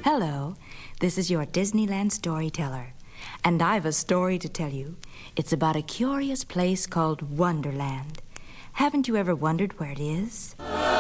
Hello, this is your Disneyland storyteller, and I've a story to tell you. It's about a curious place called Wonderland. Haven't you ever wondered where it is?